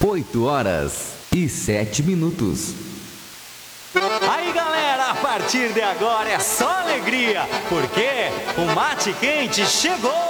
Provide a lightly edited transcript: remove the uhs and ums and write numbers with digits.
8h07. Aí galera, a partir de agora é só alegria, porque o Mate Quente chegou!